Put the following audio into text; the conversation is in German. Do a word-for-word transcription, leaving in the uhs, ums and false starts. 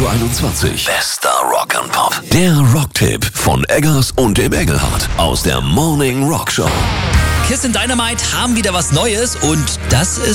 einundzwanzig. Bester Rock and Pop. Der Rocktipp von Eggers und dem Engelhardt aus der Morning Rock Show. Kiss and Dynamite haben wieder was Neues und das ist